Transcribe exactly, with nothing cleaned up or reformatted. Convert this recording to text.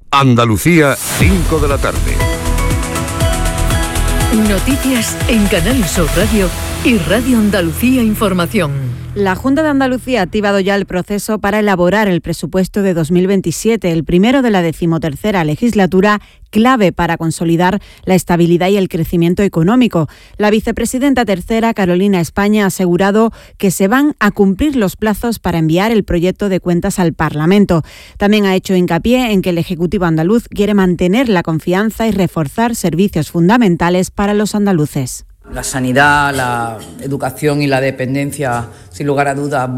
Andalucía, cinco de la tarde. Noticias en Canal Sur Radio y Radio Andalucía Información. La Junta de Andalucía ha activado ya el proceso para elaborar el presupuesto de dos mil veintisiete, el primero de la decimotercera legislatura, clave para consolidar la estabilidad y el crecimiento económico. La vicepresidenta tercera, Carolina España, ha asegurado que se van a cumplir los plazos para enviar el proyecto de cuentas al Parlamento. También ha hecho hincapié en que el Ejecutivo andaluz quiere mantener la confianza y reforzar servicios fundamentales para los andaluces. La sanidad, la educación y la dependencia, sin lugar a dudas,